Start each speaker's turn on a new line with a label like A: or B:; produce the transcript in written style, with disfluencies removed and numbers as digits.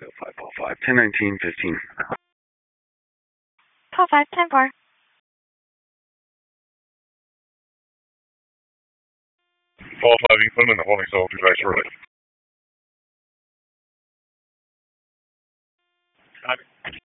A: 5, Paul 5, 1019, 15.
B: Paul 5, 10 4.
C: Paul 5, Ethan, and the holding cell 2 dice early.
D: Copy.